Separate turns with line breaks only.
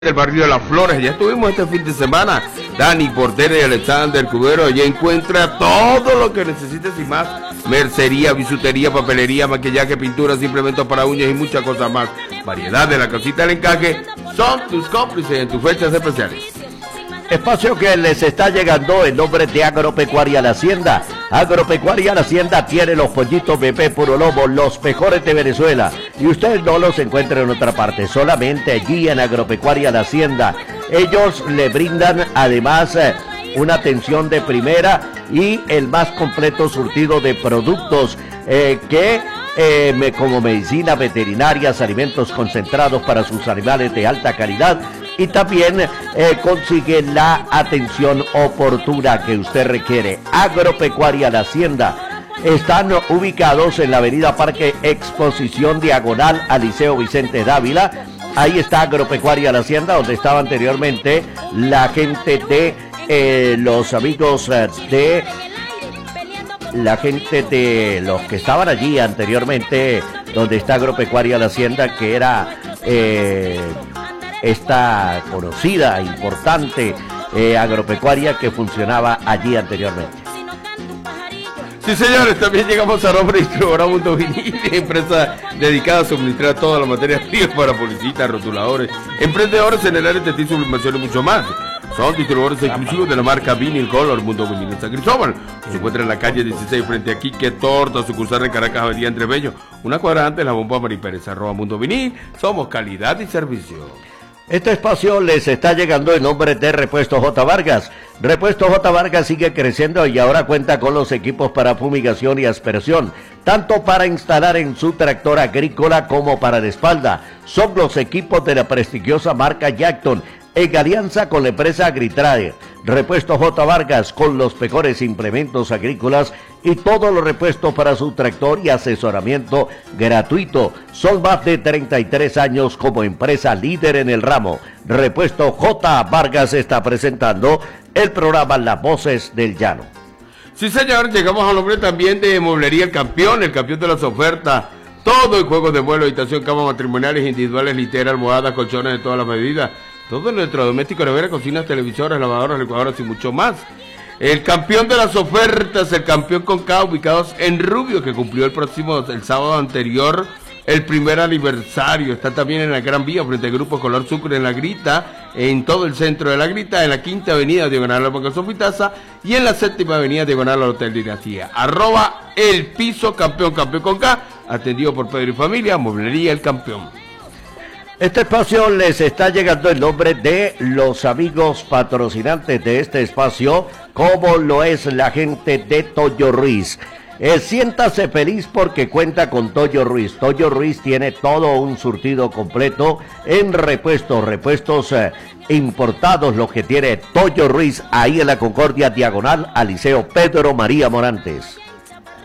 del barrio de Las Flores. Ya estuvimos este fin de semana. Dani Portera y Alexander Cubero. Allí encuentra todo lo que necesites y más. Mercería, bisutería, papelería, maquillaje, pinturas, implementos para uñas y muchas cosas más. Variedad de la casita del encaje son tus cómplices en tus fechas especiales.
Espacio que les está llegando en nombre de Agropecuaria La Hacienda. Agropecuaria La Hacienda tiene los pollitos bebé puro lobo, los mejores de Venezuela. Y usted no los encuentra en otra parte, solamente allí en Agropecuaria La Hacienda. Ellos le brindan además una atención de primera y el más completo surtido de productos como medicinas veterinarias, alimentos concentrados para sus animales de alta calidad. Y también consigue la atención oportuna que usted requiere. Agropecuaria La Hacienda. Están ubicados en la avenida Parque Exposición diagonal al Liceo Vicente Dávila. Ahí está Agropecuaria La Hacienda, donde estaba anteriormente la gente de los amigos de... La gente de los que estaban allí anteriormente, donde está Agropecuaria La Hacienda, que era... esta conocida, importante agropecuaria que funcionaba allí anteriormente.
Sí, señores, también llegamos a nombre de Distribuidora Mundo Vinil, empresa dedicada a suministrar todas las materias primas para publicistas, rotuladores, emprendedores en el área de sublimación y mucho más. Son distribuidores exclusivos de la marca Vinil Color Mundo Vinil en San Cristóbal. Se encuentra en la calle 16 frente a Quique Torta, sucursal en Caracas, Avenida Andrés Bello, una cuadra antes de la bomba Mari Pérez, @Mundo Vinil. Somos calidad y servicio.
Este espacio les está llegando en nombre de Repuesto J. Vargas. Repuesto J. Vargas sigue creciendo y ahora cuenta con los equipos para fumigación y aspersión, tanto para instalar en su tractor agrícola como para de espalda. Son los equipos de la prestigiosa marca Yacton, en alianza con la empresa Agritrade. Repuesto J. Vargas, con los mejores implementos agrícolas y todos los repuestos para su tractor y asesoramiento gratuito. Son más de 33 años como empresa líder en el ramo. Repuesto J. Vargas está presentando el programa Las Voces del Llano.
Sí, señor, llegamos al nombre también de Mueblería El Campeón de las ofertas. Todo en juegos de vuelo, habitación, camas matrimoniales, individuales, literas, almohadas, colchones de todas las medidas. Todo en electrodoméstico, nevera, cocinas, televisoras, lavadoras, licuadoras y mucho más. El campeón de las ofertas, el campeón con K, ubicados en Rubio, que cumplió el sábado anterior, el primer aniversario. Está también en la Gran Vía, frente al Grupo Color Sucre, en La Grita, en todo el centro de La Grita, en la 5ª avenida, diagonal a la Banca Sofitaza, y en la 7ª avenida, diagonal al Hotel Dinastía. @El Piso Campeón, campeón con K, atendido por Pedro y familia, Mueblería El Campeón.
Este espacio les está llegando en nombre de los amigos patrocinantes de este espacio, como lo es la gente de Toyo Ruiz. Siéntase feliz porque cuenta con Toyo Ruiz. Toyo Ruiz tiene todo un surtido completo en repuestos importados, lo que tiene Toyo Ruiz ahí en la Concordia diagonal al Liceo Pedro María Morantes.